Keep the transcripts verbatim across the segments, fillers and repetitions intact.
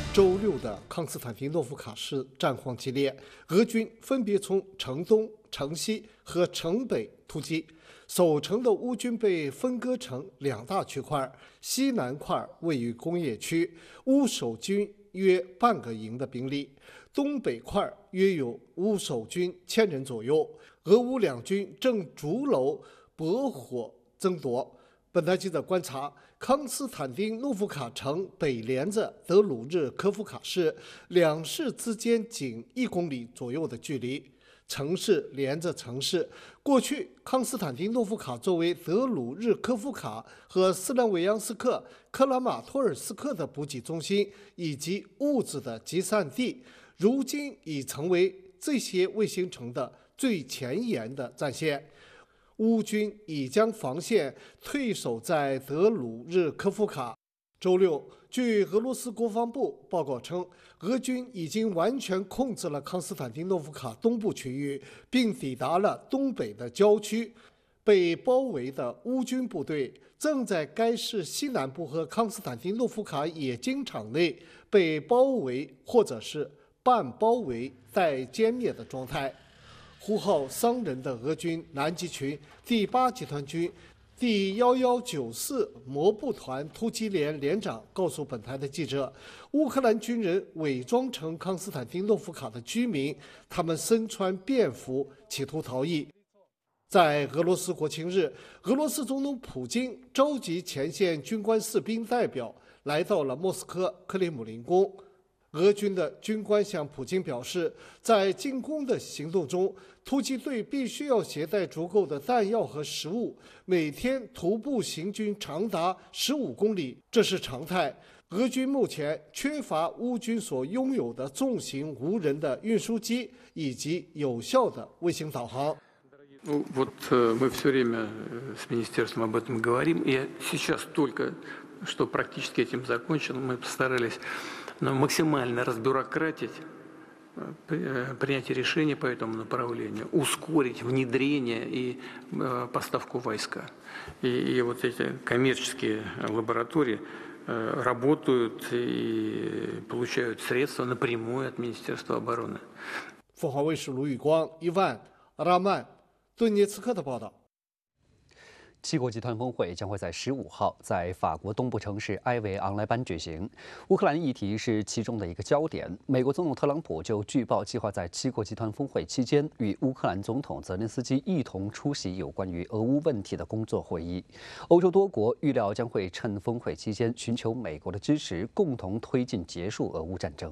周六的康斯坦丁诺夫卡市战况激烈，俄军分别从城东、城西和城北突击。守城的乌军被分割成两大区块，西南块位于工业区，乌守军约半个营的兵力；东北块约有乌守军千人左右。俄乌两军正逐楼搏火争夺。本台记者观察，康斯坦丁诺夫卡城北连着德鲁日科夫卡市，两市之间仅一公里左右的距离。城市连着城市。过去，康斯坦丁诺夫卡作为德鲁日科夫卡和斯兰维扬斯克、克拉马托尔斯克的补给中心以及物资的集散地，如今已成为这些卫星城的最前沿的战线。乌军已将防线退守在德鲁日科夫卡。周六，据俄罗斯国防部报告称，俄军已经完全控制了康斯坦丁诺夫卡东部区域，并抵达了东北的郊区。被包围的乌军部队正在该市西南部和康斯坦丁诺夫卡冶金厂内被包围或者是半包围、待歼灭的状态。呼号伤人的俄军南极群第八集团军第一一九四摩步团突击连连长告诉本台的记者，乌克兰军人伪装成康斯坦丁诺夫卡的居民，他们身穿便服，企图逃逸。在俄罗斯国庆日，俄罗斯总统普京召集前线军官士兵代表来到了莫斯科克里姆林宫。俄军的军官向普京表示，在进攻的行动中，突击队必须要携带足够的弹药和食物，每天徒步行军长达十五公里，这是常态。俄军目前缺乏乌军所拥有的重型无人的运输机以及有效的卫星导航。 Ну, вот мы все время с министерством об этом говорим. Я сейчас только что практически этим закончил. Мы постарались максимально разбюрократить принятие решений по этому направлению, ускорить внедрение и поставку войска. И, и вот эти коммерческие лаборатории работают и получают средства напрямую от Министерства обороны. 凤凰卫视卢宇光、伊万、拉曼、顿涅茨克的报道。 七国集团峰会将会在十五号在法国东部城市埃维昂莱班举行，乌克兰议题是其中的一个焦点。美国总统特朗普就据报计划在七国集团峰会期间与乌克兰总统泽连斯基一同出席有关于俄乌问题的工作会议。欧洲多国预料将会趁峰会期间寻求美国的支持，共同推进结束俄乌战争。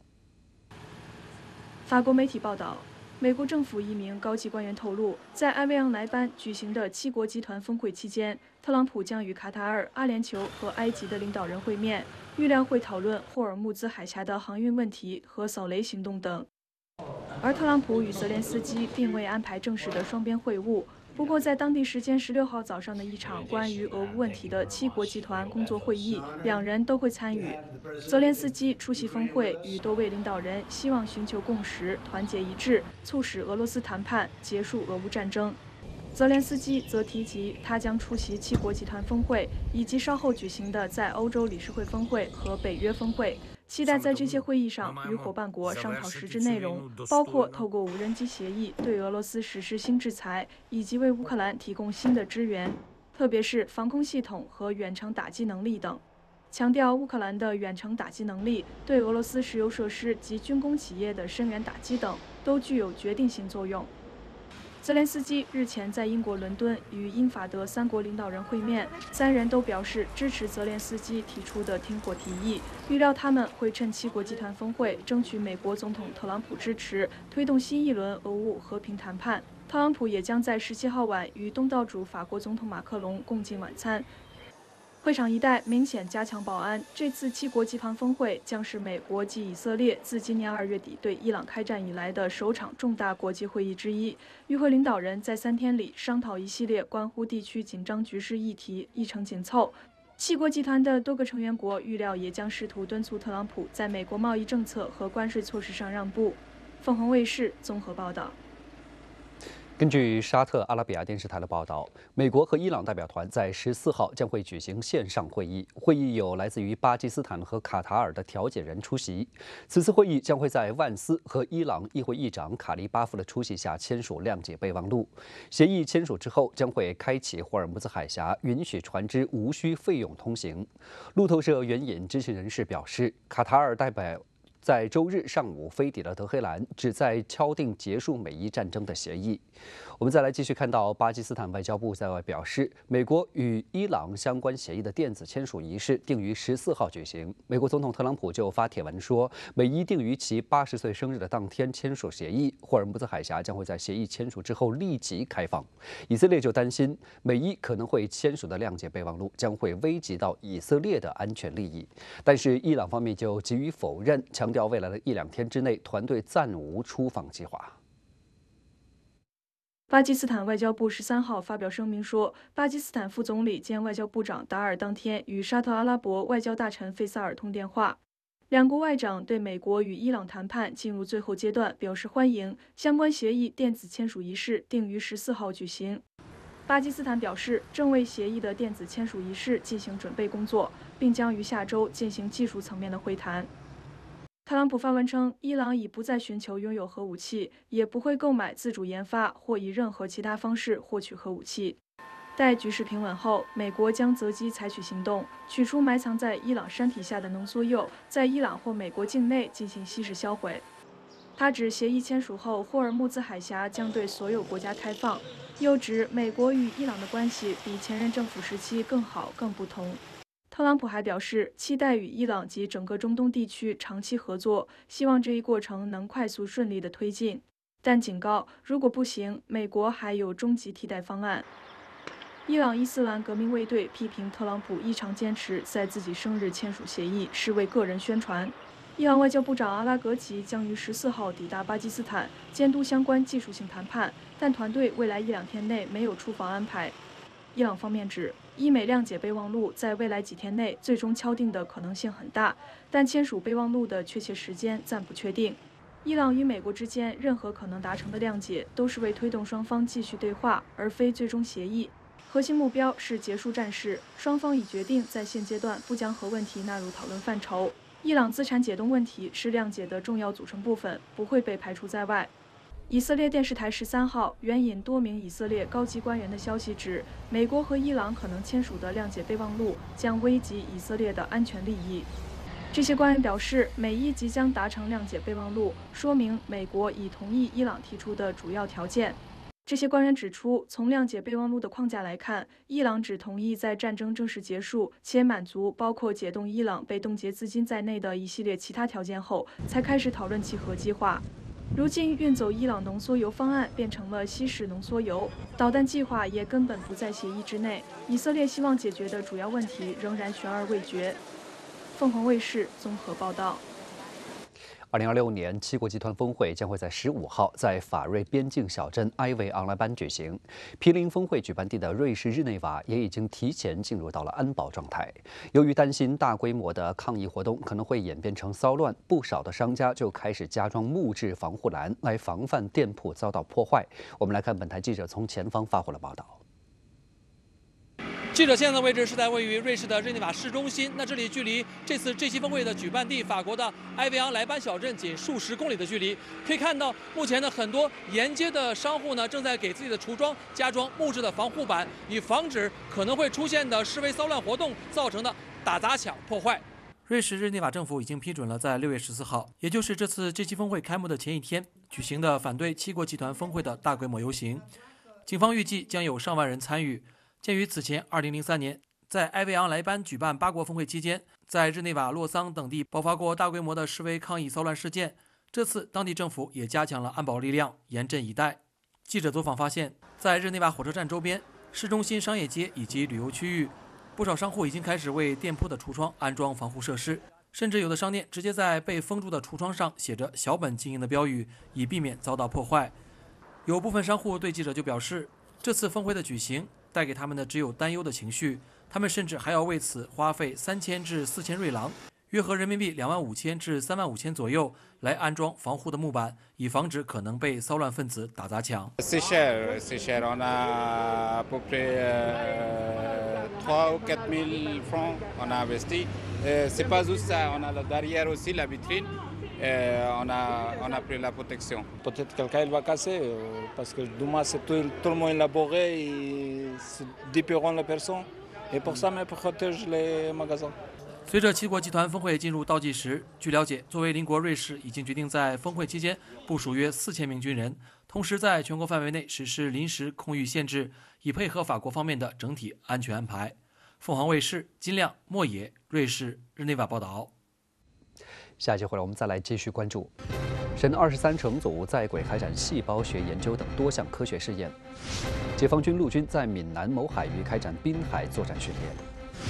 法国媒体报道，美国政府一名高级官员透露，在埃维昂莱班举行的七国集团峰会期间，特朗普将与卡塔尔、阿联酋和埃及的领导人会面，预料会讨论霍尔木兹海峡的航运问题和扫雷行动等。而特朗普与泽连斯基并未安排正式的双边会晤。不过，在当地时间十六号早上的一场关于俄乌问题的七国集团工作会议，两人都会参与。泽连斯基出席峰会，与多位领导人希望寻求共识、团结一致，促使俄罗斯谈判，结束俄乌战争。泽连斯基则提及，他将出席七国集团峰会，以及稍后举行的在欧洲理事会峰会和北约峰会。期待在这些会议上与伙伴国商讨实质内容，包括透过无人机协议对俄罗斯实施新制裁，以及为乌克兰提供新的支援，特别是防空系统和远程打击能力等。强调乌克兰的远程打击能力对俄罗斯石油设施及军工企业的深远打击等都具有决定性作用。泽连斯基日前在英国伦敦与英法德三国领导人会面，三人都表示支持泽连斯基提出的停火提议，预料他们会趁七国集团峰会争取美国总统特朗普支持，推动新一轮俄乌和平谈判。特朗普也将在十七号晚与东道主法国总统马克龙共进晚餐。会场一带明显加强保安。这次七国集团峰会将是美国继以色列自今年二月底对伊朗开战以来的首场重大国际会议之一。与会领导人在三天里商讨一系列关乎地区紧张局势议题，议程紧凑。七国集团的多个成员国预料也将试图敦促特朗普在美国贸易政策和关税措施上让步。凤凰卫视综合报道。 根据沙特阿拉比亚电视台的报道，美国和伊朗代表团在十四号将会举行线上会议，会议有来自于巴基斯坦和卡塔尔的调解人出席。此次会议将会在万斯和伊朗议会议长卡利巴夫的出席下签署谅解备忘录。协议签署之后，将会开启霍尔木兹海峡，允许船只无需费用通行。路透社援引知情人士表示，卡塔尔代表在周日上午飞抵了德黑兰，旨在敲定结束美伊战争的协议。我们再来继续看到，巴基斯坦外交部在外表示，美国与伊朗相关协议的电子签署仪式定于十四号举行。美国总统特朗普就发帖文说，美伊定于其八十岁生日的当天签署协议，霍尔木兹海峡将会在协议签署之后立即开放。以色列就担心，美伊可能会签署的谅解备忘录将会危及到以色列的安全利益，但是伊朗方面就给予否认，强调未来的一两天之内，团队暂无出访计划。 巴基斯坦外交部十三号发表声明说，巴基斯坦副总理兼外交部长达尔当天与沙特阿拉伯外交大臣费萨尔通电话，两国外长对美国与伊朗谈判进入最后阶段表示欢迎，相关协议电子签署仪式定于十四号举行。巴基斯坦表示，正为协议的电子签署仪式进行准备工作，并将于下周进行技术层面的会谈。特朗普发文称，伊朗已不再寻求拥有核武器，也不会购买、自主研发或以任何其他方式获取核武器。待局势平稳后，美国将择机采取行动，取出埋藏在伊朗山体下的浓缩铀，在伊朗或美国境内进行稀释销毁。他指协议签署后，霍尔木兹海峡将对所有国家开放，又指美国与伊朗的关系比前任政府时期更好、更不同。特朗普还表示，期待与伊朗及整个中东地区长期合作，希望这一过程能快速顺利地推进，但警告，如果不行，美国还有终极替代方案。伊朗伊斯兰革命卫队批评特朗普异常坚持在自己生日签署协议，是为个人宣传。伊朗外交部长阿拉格齐将于十四号抵达巴基斯坦，监督相关技术性谈判，但团队未来一两天内没有出访安排。伊朗方面指，伊美谅解备忘录在未来几天内最终敲定的可能性很大，但签署备忘录的确切时间暂不确定。伊朗与美国之间任何可能达成的谅解，都是为推动双方继续对话，而非最终协议。核心目标是结束战事，双方已决定在现阶段不将核问题纳入讨论范畴。伊朗资产解冻问题是谅解的重要组成部分，不会被排除在外。以色列电视台十三号援引多名以色列高级官员的消息指，美国和伊朗可能签署的谅解备忘录将危及以色列的安全利益。这些官员表示，美伊即将达成谅解备忘录，说明美国已同意伊朗提出的主要条件。这些官员指出，从谅解备忘录的框架来看，伊朗只同意在战争正式结束且满足包括解冻伊朗被冻结资金在内的一系列其他条件后，才开始讨论其核计划。如今运走伊朗浓缩铀方案变成了稀释浓缩铀，导弹计划也根本不在协议之内。以色列希望解决的主要问题仍然悬而未决。凤凰卫视综合报道。 二零二六年七国集团峰会将会在十五号在法瑞边境小镇埃维昂莱班举行。毗邻峰会举办地的瑞士日内瓦也已经提前进入到了安保状态。由于担心大规模的抗议活动可能会演变成骚乱，不少的商家就开始加装木质防护栏来防范店铺遭到破坏。我们来看本台记者从前方发回了报道。 记者现在的位置是在位于瑞士的日内瓦市中心，那这里距离这次 G 七峰会的举办地法国的埃维昂莱班小镇仅数十公里的距离。可以看到，目前的很多沿街的商户呢，正在给自己的橱窗加装木质的防护板，以防止可能会出现的示威骚乱活动造成的打砸抢破坏。瑞士日内瓦政府已经批准了在六月十四号，也就是这次 G 七峰会开幕的前一天举行的反对七国集团峰会的大规模游行。警方预计将有上万人参与。鉴于此前二零零三年在埃维昂莱班举办八国峰会期间，在日内瓦、洛桑等地爆发过大规模的示威抗议骚乱事件，这次当地政府也加强了安保力量，严阵以待。记者走访发现，在日内瓦火车站周边、市中心商业街以及旅游区域，不少商户已经开始为店铺的橱窗安装防护设施，甚至有的商店直接在被封住的橱窗上写着小本经营的标语，以避免遭到破坏。有部分商户对记者就表示，这次峰会的举行带给他们的只有担忧的情绪，他们甚至还要为此花费三千至四千瑞郎， 约合人民币两万五千至三万五千左右，来安装防护的木板，以防止可能被骚乱分子打砸抢。 C'est cher, c'est cher. On a à peu près trois ou quatre mille francs. On a investi. C'est pas juste ça. On a derrière aussi la vitrine. On a on a pris la protection. Peut-être quelqu'un il va casser parce que demain c'est tout tout le monde élaboré et c'est différent les personnes. Et pour ça, on protège les magasins. 随着七国集团峰会进入倒计时，据了解，作为邻国瑞士已经决定在峰会期间部署约四千名军人，同时在全国范围内实施临时空域限制，以配合法国方面的整体安全安排。凤凰卫视金亮、莫野，瑞士日内瓦报道。 下一节回来，我们再来继续关注神二十三乘组在轨开展细胞学研究等多项科学试验。解放军陆军在闽南某海域开展滨海作战训练。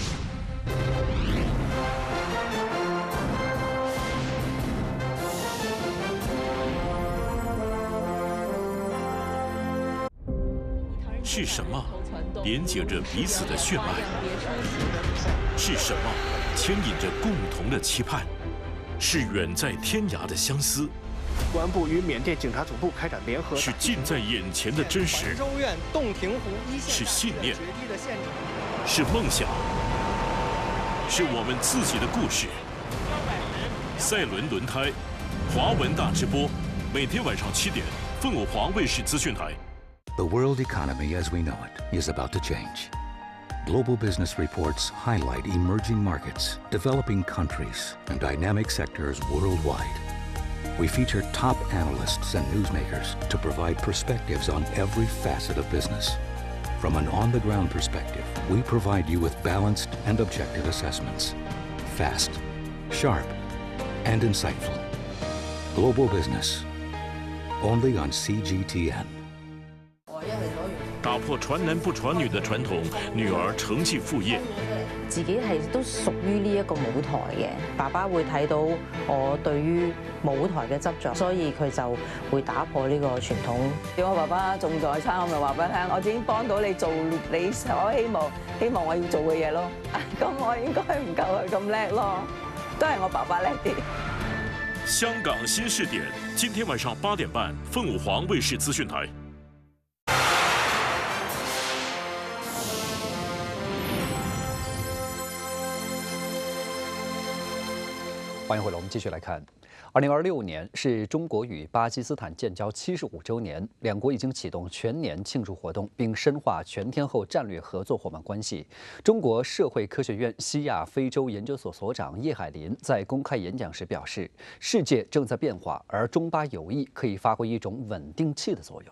是什么连接着彼此的血脉？是什么牵引着共同的期盼？是远在天涯的相思。 公安部与缅甸警察总部开展联合。 是近在眼前的真实。 州院洞庭湖一线。 是信念。是梦想。是我们自己的故事。赛轮轮胎，华文大直播，每天晚上七点，凤凰华卫视资讯台。 The world economy as we know it is about to change. Global business reports highlight emerging markets, developing countries, and dynamic sectors worldwide. We feature top analysts and newsmakers to provide perspectives on every facet of business. From an on-the-ground perspective, we provide you with balanced and objective assessments. Fast, sharp, and insightful. Global business. Only on C G T N. 打破传男不传女的传统，女兒承繼父業。 自己係都屬於呢一個舞台嘅，爸爸會睇到我對於舞台嘅執着，所以佢就會打破呢個傳統。我爸爸仲在生，我咪話俾佢聽，我已經幫到你做你所希望希望我要做嘅嘢咯。咁我應該唔夠佢咁叻咯，都係我爸爸叻啲。 香港新視點，今天晚上八點半，鳳凰衛視資訊台。 欢迎回来，我们继续来看。二零二六年是中国与巴基斯坦建交七十五周年，两国已经启动全年庆祝活动，并深化全天候战略合作伙伴关系。中国社会科学院西亚非洲研究所所长叶海林在公开演讲时表示：“世界正在变化，而中巴友谊可以发挥一种稳定器的作用。”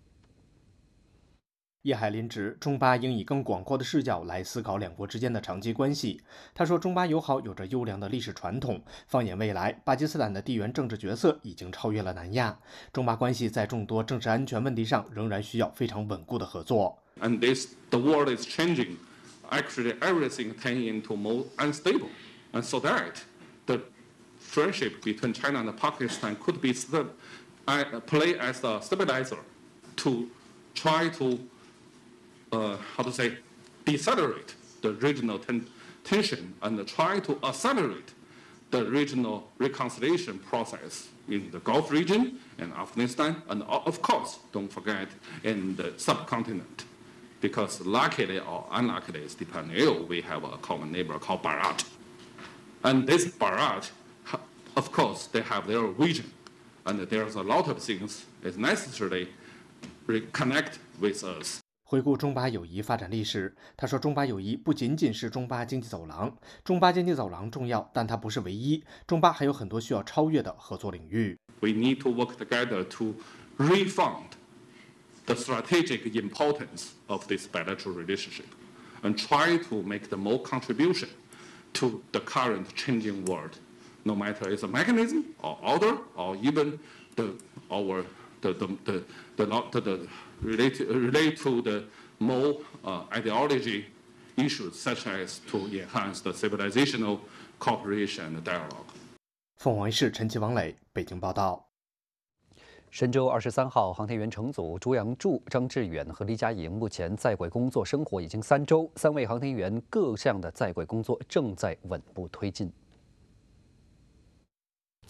叶海林指，中巴应以更广阔的视角来思考两国之间的长期关系。他说，中巴友好有着优良的历史传统。放眼未来，巴基斯坦的地缘政治角色已经超越了南亚，中巴关系在众多政治安全问题上仍然需要非常稳固的合作。 And this, the world is changing. Actually, everything turning into more unstable, and so that the friendship between China and Pakistan could be uh, play as a stabilizer to try to Uh, how to say, decelerate the regional ten tension and try to accelerate the regional reconciliation process in the Gulf region and Afghanistan, and of course, don't forget, in the subcontinent. Because luckily or unluckily, it's depending, we have a common neighbor called Bharat. And this Bharat, of course, they have their vision. And there's a lot of things is necessarily reconnect with us. 回顾中巴友谊发展历史，他说，中巴友谊不仅仅是中巴经济走廊，中巴经济走廊重要，但它不是唯一。中巴还有很多需要超越的合作领域。 We need to work together to refund the strategic importance of this bilateral relationship, and try to make the more contribution to the current changing world, no matter it's a mechanism or order or even the our the the the the not the, the relate relate to the more uh, ideology issues such as to enhance the civilizational cooperation and dialogue. 凤凰卫视陈奇、王磊北京报道。 神舟二十三号航天员乘组朱杨柱、张志远和李佳莹目前在轨工作生活已经三周，三位航天员各项的在轨工作正在稳步推进。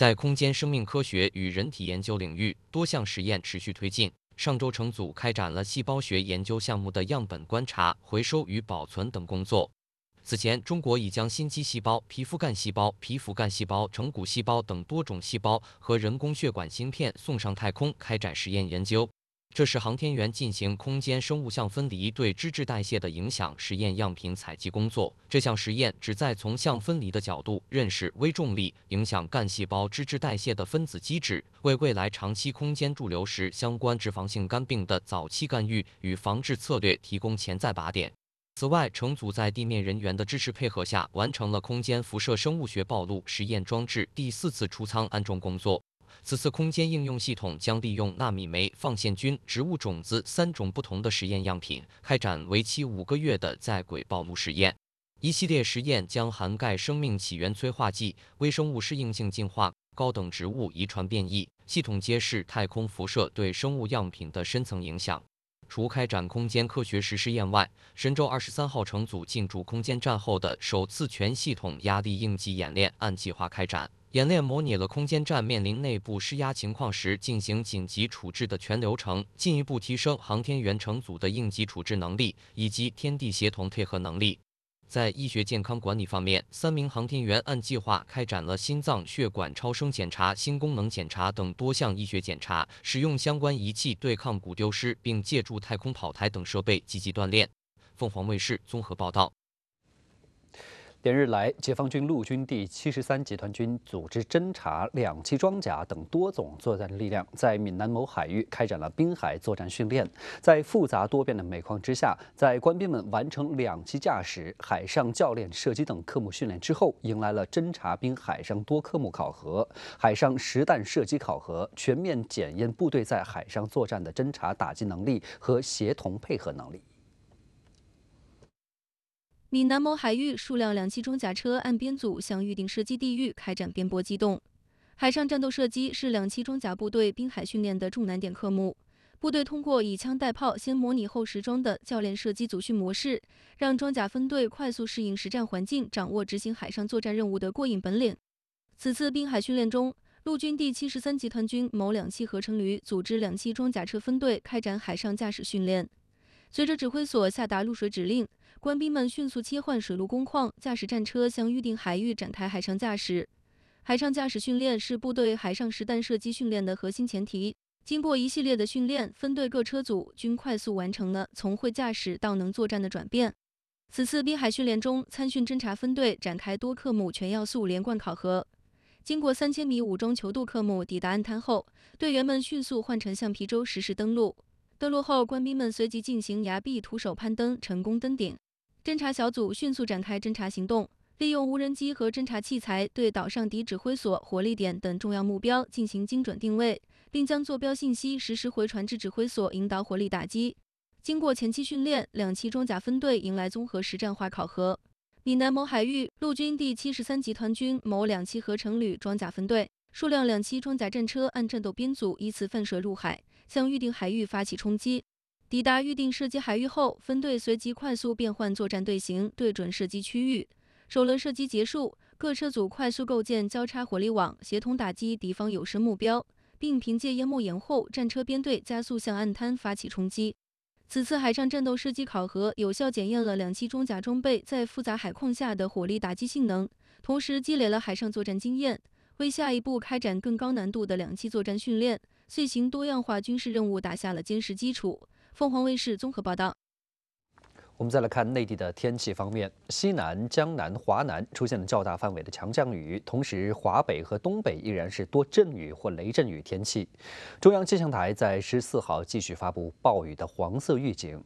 在空间生命科学与人体研究领域，多项实验持续推进。上周成组开展了细胞学研究项目的样本观察、回收与保存等工作。此前，中国已将心肌细胞、皮肤干细胞、皮肤干细胞、成骨细胞等多种细胞和人工血管芯片送上太空开展实验研究。这是航天员进行空间生物相分离对脂质代谢的影响实验样品采集工作。这项实验旨在从相分离的角度认识微重力影响干细胞脂质代谢的分子机制，为未来长期空间驻留时相关脂肪性肝病的早期干预与防治策略提供潜在靶点。此外，成组在地面人员的支持配合下，完成了空间辐射生物学暴露实验装置第四次出舱安装工作。此次空间应用系统将利用纳米酶、放线菌、植物种子三种不同的实验样品，开展为期五个月的在轨暴露实验。一系列实验将涵盖生命起源催化剂、微生物适应性进化、高等植物遗传变异，系统揭示太空辐射对生物样品的深层影响。除开展空间科学实试验外，神舟二十三号成组进驻空间站后的首次全系统压力应急演练按计划开展。演练模拟了空间站面临内部失压情况时进行紧急处置的全流程，进一步提升航天员成组的应急处置能力以及天地协同配合能力。在医学健康管理方面，三名航天员按计划开展了心脏、血管超声检查、心功能检查等多项医学检查，使用相关仪器对抗骨丢失，并借助太空跑台等设备积极锻炼。凤凰卫视综合报道。 连日来，解放军陆军第七十三集团军组织侦察、两栖装甲等多种作战力量，在闽南某海域开展了滨海作战训练。在复杂多变的煤矿之下，在官兵们完成两栖驾驶、海上教练射击等科目训练之后，迎来了侦察兵海上多科目考核、海上实弹射击考核，全面检验部队在海上作战的侦察打击能力和协同配合能力。 闽南某海域数辆两栖装甲车按编组向预定射击地域开展边泊机动。海上战斗射击是两栖装甲部队滨海训练的重难点科目。部队通过以枪带炮、先模拟后实装的教练射击组训模式，让装甲分队快速适应实战环境，掌握执行海上作战任务的过硬本领。此次滨海训练中，陆军第七十三集团军某两栖合成旅组织两栖装甲车分队开展海上驾驶训练。随着指挥所下达入水指令，官兵们迅速切换水陆工况，驾驶战车向预定海域展开海上驾驶。海上驾驶训练是部队海上实弹射击训练的核心前提。经过一系列的训练，分队各车组均快速完成了从会驾驶到能作战的转变。此次滨海训练中，参训侦察分队展开多科目全要素连贯考核。经过三千米武装求渡科目抵达岸滩后，队员们迅速换乘橡皮舟实施登陆。登陆后，官兵们随即进行崖壁徒手攀登，成功登顶。侦察小组迅速展开侦察行动，利用无人机和侦察器材对岛上敌指挥所、火力点等重要目标进行精准定位，并将坐标信息实时回传至指挥所，引导火力打击。经过前期训练，两栖装甲分队迎来综合实战化考核。闽南某海域，陆军第七十三集团军某两栖合成旅装甲分队数辆两栖装甲战车按战斗编组依次放射入海，向预定海域发起冲击。抵达预定射击海域后，分队随即快速变换作战队形，对准射击区域。首轮射击结束，各车组快速构建交叉火力网，协同打击敌方有生目标，并凭借淹没掩护，战车编队加速向岸滩发起冲击。此次海上战斗射击考核，有效检验了两栖装甲装备在复杂海况下的火力打击性能，同时积累了海上作战经验，为下一步开展更高难度的两栖作战训练、遂行多样化军事任务打下了坚实基础。凤凰卫视综合报道。 我们再来看内地的天气方面，西南、江南、华南出现了较大范围的强降雨，同时华北和东北依然是多阵雨或雷阵雨天气。中央气象台在十四号继续发布暴雨的黄色预警，